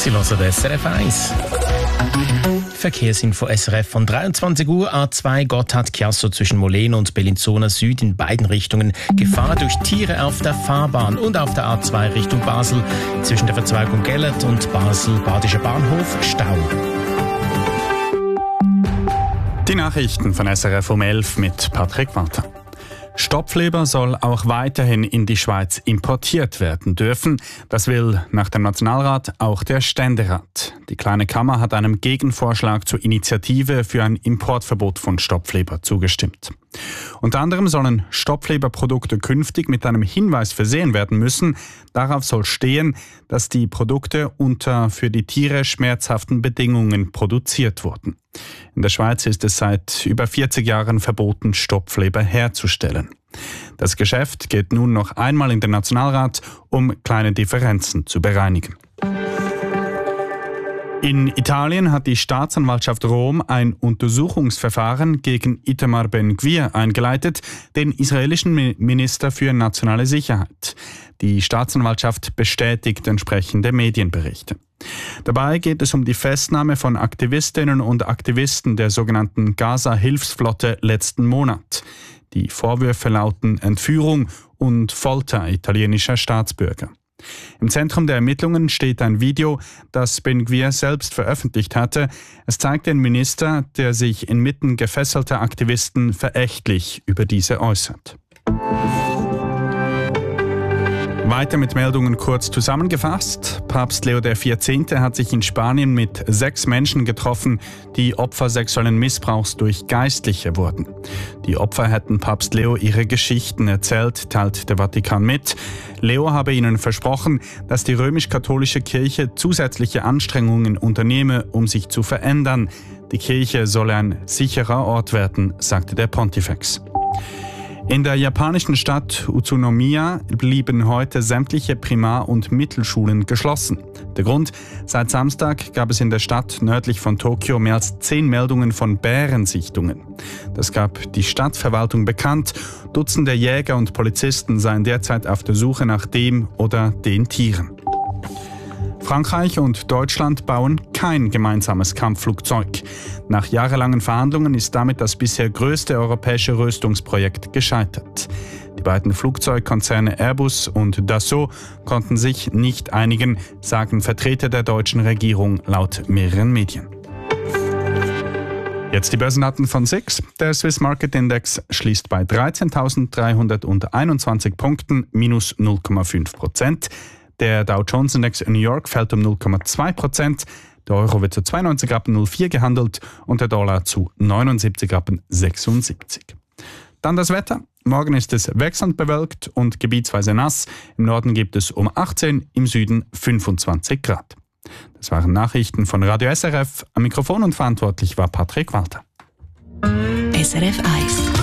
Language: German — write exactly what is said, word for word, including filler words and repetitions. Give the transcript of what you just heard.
Sie hören S R F eins. Verkehrsinfo S R F von dreiundzwanzig Uhr. A zwei Gotthard-Chiasso zwischen Moleno und Bellinzona Süd in beiden Richtungen. Gefahr durch Tiere auf der Fahrbahn und auf der A zwei Richtung Basel. Zwischen der Verzweigung Gellert und Basel-Badischer Bahnhof Stau. Die Nachrichten von S R F um elf mit Patrick Walter. Stopfleber soll auch weiterhin in die Schweiz importiert werden dürfen. Das will nach dem Nationalrat auch der Ständerat. Die Kleine Kammer hat einem Gegenvorschlag zur Initiative für ein Importverbot von Stopfleber zugestimmt. Unter anderem sollen Stopfleberprodukte künftig mit einem Hinweis versehen werden müssen. Darauf soll stehen, dass die Produkte unter für die Tiere schmerzhaften Bedingungen produziert wurden. In der Schweiz ist es seit über vierzig Jahren verboten, Stopfleber herzustellen. Das Geschäft geht nun noch einmal in den Nationalrat, um kleine Differenzen zu bereinigen. In Italien hat die Staatsanwaltschaft Rom ein Untersuchungsverfahren gegen Itamar Ben-Gvir eingeleitet, den israelischen Minister für nationale Sicherheit. Die Staatsanwaltschaft bestätigt entsprechende Medienberichte. Dabei geht es um die Festnahme von Aktivistinnen und Aktivisten der sogenannten Gaza-Hilfsflotte letzten Monat. Die Vorwürfe lauten Entführung und Folter italienischer Staatsbürger. Im Zentrum der Ermittlungen steht ein Video, das Ben-Gvir selbst veröffentlicht hatte. Es zeigt den Minister, der sich inmitten gefesselter Aktivisten verächtlich über diese äußert. Weiter mit Meldungen kurz zusammengefasst. Papst Leo der vierzehnte hat sich in Spanien mit sechs Menschen getroffen, die Opfer sexuellen Missbrauchs durch Geistliche wurden. Die Opfer hätten Papst Leo ihre Geschichten erzählt, teilt der Vatikan mit. Leo habe ihnen versprochen, dass die römisch-katholische Kirche zusätzliche Anstrengungen unternehme, um sich zu verändern. Die Kirche solle ein sicherer Ort werden, sagte der Pontifex. In der japanischen Stadt Utsunomiya blieben heute sämtliche Primar- und Mittelschulen geschlossen. Der Grund? Seit Samstag gab es in der Stadt nördlich von Tokio mehr als zehn Meldungen von Bärensichtungen. Das gab die Stadtverwaltung bekannt. Dutzende Jäger und Polizisten seien derzeit auf der Suche nach dem oder den Tieren. Frankreich und Deutschland bauen kein gemeinsames Kampfflugzeug. Nach jahrelangen Verhandlungen ist damit das bisher größte europäische Rüstungsprojekt gescheitert. Die beiden Flugzeugkonzerne Airbus und Dassault konnten sich nicht einigen, sagen Vertreter der deutschen Regierung laut mehreren Medien. Jetzt die Börsendaten von S I X. Der Swiss Market Index schließt bei dreizehntausenddreihunderteinundzwanzig Punkten, minus null Komma fünf Prozent. Der Dow Jones Index in New York fällt um null Komma zwei Prozent. Der Euro wird zu zweiundneunzig Rappen null vier gehandelt und der Dollar zu neunundsiebzig Rappen sechsundsiebzig. Dann das Wetter. Morgen ist es wechselnd bewölkt und gebietsweise nass. Im Norden gibt es um achtzehn, im Süden fünfundzwanzig Grad. Das waren Nachrichten von Radio S R F. Am Mikrofon und verantwortlich war Patrick Walter. S R F eins